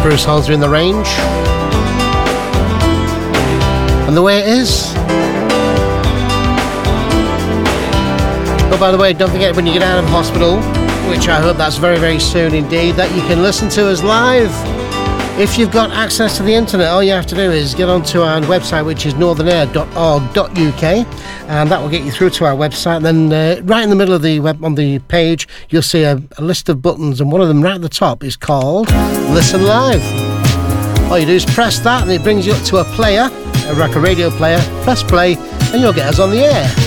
Bruce Holmesby in the Range. And the way it is. Oh, by the way, don't forget when you get out of hospital, which I hope that's very, very soon indeed, that you can listen to us live. If you've got access to the internet, all you have to do is get onto our website, which is northernair.org.uk, and that will get you through to our website. And then right in the middle of the web, on the page, you'll see a list of buttons, and one of them right at the top is called Listen Live. All you do is press that, and it brings you up to a player, like a radio player. Press play, and you'll get us on the air.